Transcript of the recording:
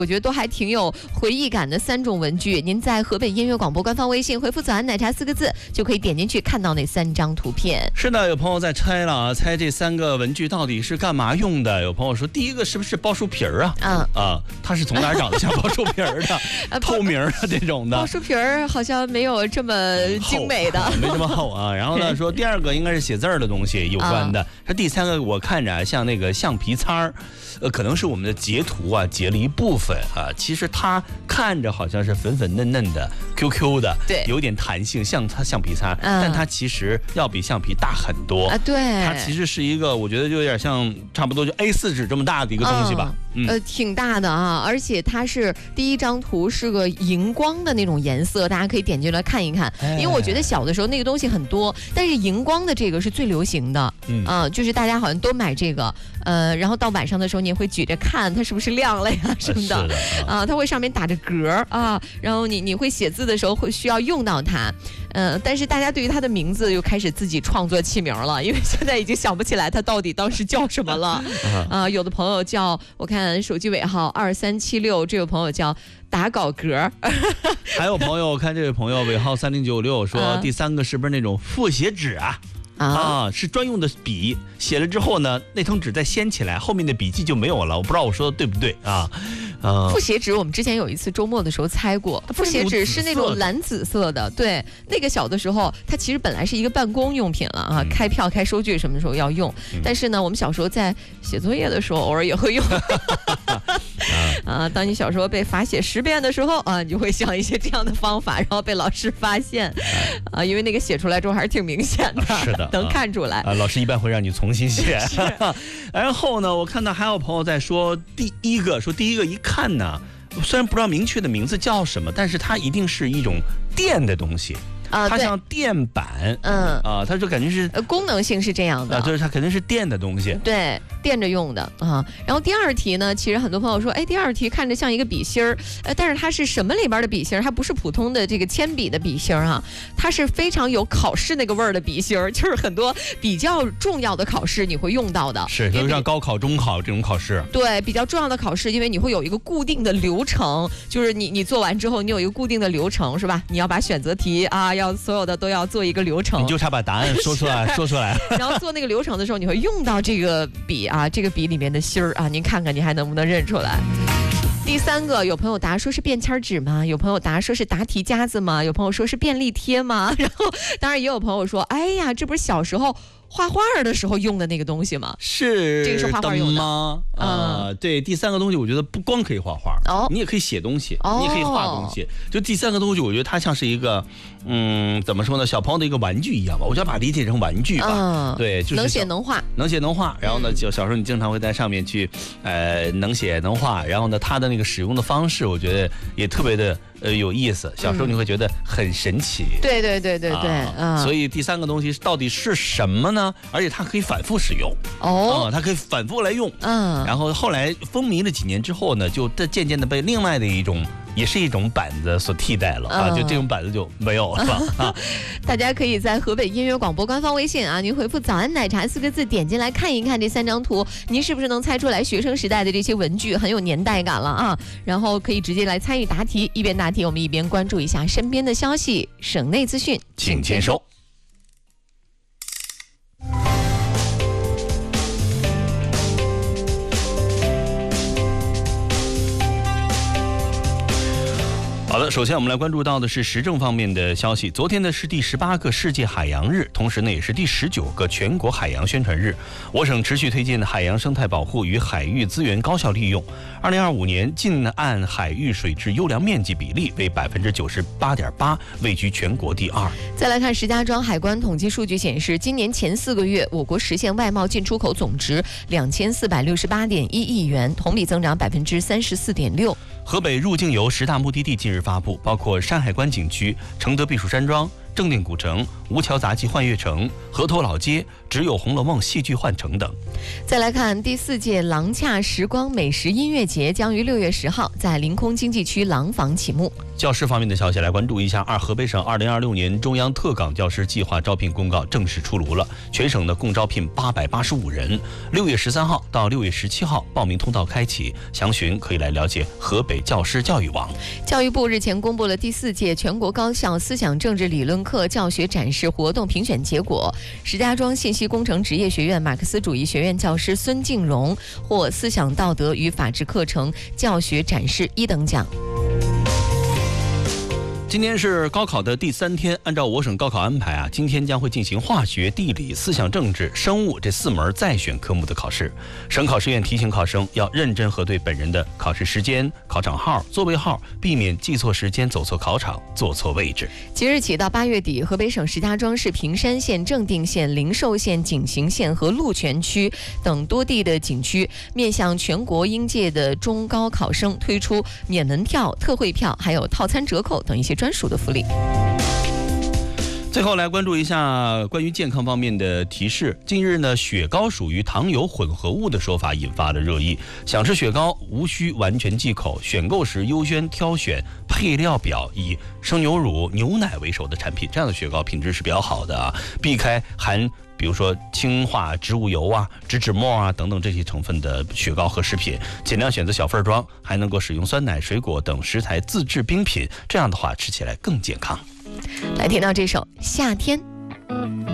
我觉得都还挺有回忆感的3种文具。您在河北音乐广播官方微信回复“早安奶茶”4个字，就可以点进去看到那3张图片。 是的，有朋友在猜了啊，猜这3个文具到底是干嘛用的？有朋友说，第一个是不是包书皮儿啊？它是从哪儿长得像包书皮儿的？透明的这种的。 包书皮儿好像没有这么精美的， 没这么厚啊。然后呢，说第2个应该是写字儿的东西有关的。说第3个我看着像那个橡皮擦儿，可能是我们的截图啊截了一部分啊。其实它看着好像是粉粉嫩嫩的 QQ 的， 对， 有点弹性，像它橡皮擦，但它其实要比橡皮大很多啊。 对， 它其实是一个，我觉得就有点像差不多就 A4 纸这么大的一个东西吧。 挺大的啊，而且它是第1张图是个荧光的那种颜色，大家可以点进来看一看。因为我觉得小的时候那个东西很多，但是荧光的这个是最流行的，就是大家好像都买这个，然后到晚上的时候你也会举着看它是不是亮了呀什么的，它会上面打着格啊，然后你会写字的时候会需要用到它，但是大家对于它的名字又开始自己创作起名了，因为现在已经想不起来它到底当时叫什么了。有的朋友叫，我看手机尾号2376，这位朋友叫打稿格。 还有朋友，我看这位朋友尾号3096说，第3个是不是那种复写纸啊？是专用的笔，写了之后呢，那张纸再掀起来，后面的笔记就没有了。我不知道我说的对不对啊？ 复写纸我们之前有一次周末的时候猜过，复写纸是那种蓝紫色的，对，那个小的时候它其实本来是一个办公用品了啊，开票开收据什么时候要用，但是呢我们小时候在写作业的时候偶尔也会用。当你小时候被罚写10遍的时候啊，你就会想一些这样的方法，然后被老师发现因为那个写出来之后还是挺明显的， 是的， 能看出来老师一般会让你重新写。然后呢，我看到还有朋友在说第一个一看呢，虽然不知道明确的名字叫什么，但是它一定是一种电的东西。它像电板，它就感觉是功能性是这样的， 就是它肯定是电的东西， 对，电着用的啊。然后第2题呢，其实很多朋友说，第2题看着像一个笔芯儿，但是它是什么里边的笔芯儿？它不是普通的这个铅笔的笔芯儿啊，它是非常有考试那个味儿的笔芯儿，就是很多比较重要的考试你会用到的， 是，就像高考、中考这种考试， 对，比较重要的考试，因为你会有一个固定的流程，就是你做完之后，你有一个固定的流程，是吧？你要把选择题要所有的都要做一个流程， 你就差把答案说出来。 然后做那个流程的时候，你会用到这个笔这个笔里面的芯儿您看看你还能不能认出来。第3个，有朋友答说是便签纸吗？有朋友答说是答题夹子吗？有朋友说是便利贴吗？然后当然也有朋友说，哎呀，这不是小时候画画的时候用的那个东西吗？ 是， 这个是画画用的吗？对，第3个东西我觉得不光可以画画，你也可以写东西，你也可以画东西。就第3个东西，我觉得它像是一个，怎么说呢？小朋友的一个玩具一样吧，我就要把它理解成玩具吧。对，就是能写能画， 能写能画。然后呢，就小时候你经常会在上面去，能写能画。然后呢，它的那个使用的方式，我觉得也特别的有意思。小时候你会觉得很神奇。 对， 所以第3个东西到底是什么呢？而且它可以反复使用它可以反复来用然后后来风靡了几年之后呢，就渐渐的被另外的一种也是一种板子所替代了就这种板子就没有了大家可以在河北音乐广播官方微信您回复早安奶茶4个字，点进来看一看这3张图，您是不是能猜出来学生时代的这些文具很有年代感了然后可以直接来参与答题，一边答题我们一边关注一下身边的消息，省内资讯请签收。好的，首先我们来关注到的是时政方面的消息。昨天呢是第18个世界海洋日，同时呢也是第19个全国海洋宣传日。我省持续推进海洋生态保护与海域资源高效利用。2025年近岸海域水质优良面积比例为98.8%，位居全国第2。 再来看石家庄海关统计数据显示，今年前4个月，我国实现外贸进出口总值2468.1亿元，同比增长34.6%。 河北入境游10大目的地近日发布，包括山海关景区、承德避暑山庄、 正定古城、吴桥杂技幻乐城、河头老街、只有红楼梦戏剧幻城等。 再来看第4届廊恰时光美食音乐节将于6月10号在临空经济区廊坊启幕。 教师方面的消息来关注一下，河北省2026年中央特岗教师计划招聘公告正式出炉了，全省呢共招聘885人，6月13号到6月17号报名通道开启，详询可以来了解河北教师教育网。 教育部日前公布了第4届全国高校思想政治理论课教学展示活动评选结果，石家庄信息工程职业学院马克思主义学院教师孙敬荣获思想道德与法治课程教学展示1等奖。 今天是高考的第3天，按照我省高考安排今天将会进行化学、地理、思想政治、生物这4门再选科目的考试。省考试院提醒考生要认真核对本人的考试时间、考场号、座位号，避免记错时间、走错考场、坐错位置。 即日起到8月底，河北省石家庄市平山县、正定县、灵寿县、景行县和鹿泉区等多地的景区，面向全国应届的中高考生推出免门票、特惠票，还有套餐折扣等一些专属的福利。 最后来关注一下关于健康方面的提示。近日呢，雪糕属于糖油混合物的说法引发了热议。想吃雪糕无需完全忌口，选购时优先挑选配料表以生牛乳、牛奶为首的产品，这样的雪糕品质是比较好的避开含比如说氢化植物油植脂末等等这些成分的雪糕和食品，尽量选择小份装，还能够使用酸奶、水果等食材自制冰品，这样的话吃起来更健康。 来听到这首《夏天》。